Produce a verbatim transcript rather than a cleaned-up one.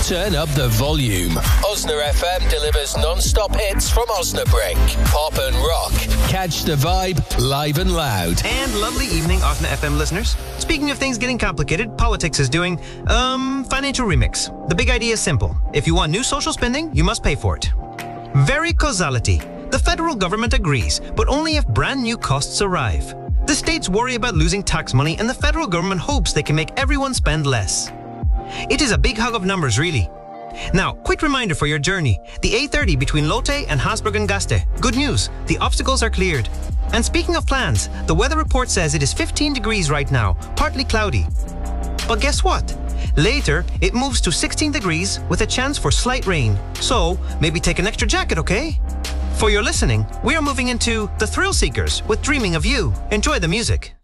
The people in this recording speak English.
turn up the volume. Osna F M delivers non-stop hits from Osnabrück. Pop and rock. Catch the vibe live and loud. And lovely evening, Osna F M listeners. Speaking of things getting complicated, politics is doing, um, financial remix. The big idea is simple. If you want new social spending, you must pay for it. Very causality. The federal government agrees, but only if brand new costs arrive. The states worry about losing tax money, and the federal government hopes they can make everyone spend less. It is a big hug of numbers, really. Now, quick reminder for your journey. The A thirty between Lotte and Habsburg and Gaste. Good news, the obstacles are cleared. And speaking of plans, the weather report says it is fifteen degrees right now, partly cloudy. But guess what? Later, it moves to sixteen degrees with a chance for slight rain. So, maybe take an extra jacket, okay? For your listening, we are moving into The Thrill Seekers with Dreaming of You. Enjoy the music.